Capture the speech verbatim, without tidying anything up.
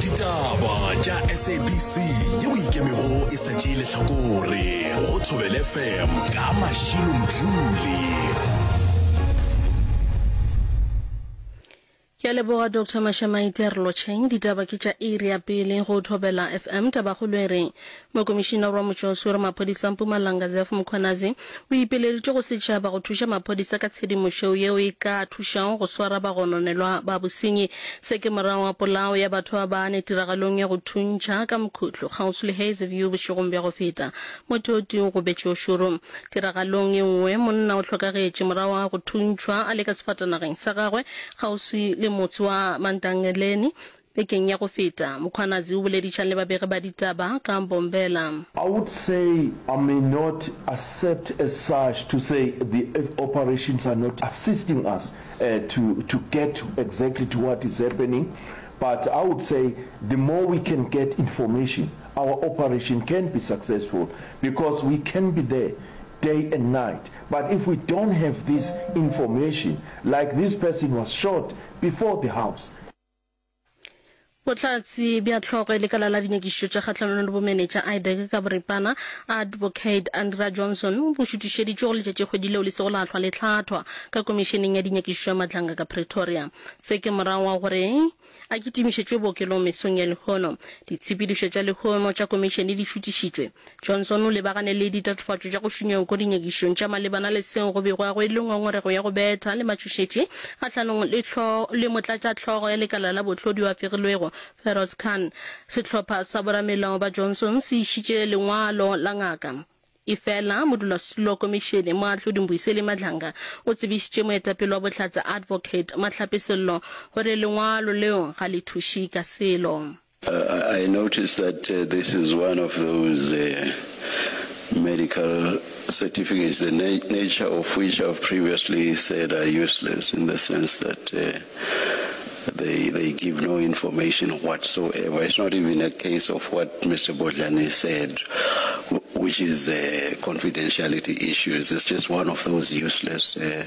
Ditaba tša S A B C yeo ikemego e sa tšeile hlakore go Thobela F M ka Mashilo Mdluli. Ke leboga Doctor Mashamaite re lotšheng ditaba ke tša iri ya pele go Thobela F M tabagolo e reng mokomišina wa motšoso re maphodisa Mpumalanga Zef Mkhwanazi o ipeleditše go setšhaba go thuša maphodisa ka tshedimošo yeo e ka thušago go swara bagononelwa ba bosenyi se ke morago wa polao ya batho ba bane tiragalong ya go thuntšha ka mkhutlo kgauswi le Hazyview bošegong bja go feta mototi go betše o šoro tiragalong e nngwe monna o hlokagetše morago wa go thuntšhwa a le ka sefatanageng sa gagwe kgauswi le motse wa Mantangeleni bekeng ya go feta Mkhwanazi o boleditšang le babegi ba ditaba ka Mbombela. I would say I may not accept as such to say the operations are not assisting us uh, to to get exactly to what is happening, but I would say the more we can get information, our operation can be successful because we can be there day and night. But if we don't have this information, like this person was shot before the house. Botlatsi bja tlhogo le kala la dinyekišo tša kgatlhanong le bomenetša I D E C ka boripana Advocate Andrea Johnson bo šutišeditše go letšatše kgwedi leo le sego la hlwa le hlathwa ka komišeneng ya dinyekišo ya Matlanga ka Pretoria se ke morago wa gore a ke timišetšwe bookelong mesong ya lehono ditshepedišo tša lehono tša komišene di šutišitšwe Johnson o lebagane le ditatofatšo tša go šunyeng ko dinyekišong tša malebana le seo go begwa go e le ngongorego ya go betha le matšhošetše kgatlhanong le motlatša tlhogo ya lekala la bohlodi wa fegilwego Feroz Khan sehlopha sa boramelao ba Johnson se išitše lengwalo la ngaka ifela modulasetulo komišene moahlodi Mbuyiseni Madlanga o tsebišitše moetapele wa bohlatse Advocate Mahlapisello gore lengwalo leo ga le thuši ka selo. Uh, I noticed that uh, this is one of those uh, medical certificates, the na nature of which I've previously said are useless in the sense that uh, They they give no information whatsoever. It's not even a case of what Mister Bodlani said, which is uh, confidentiality issues. It's just one of those useless uh,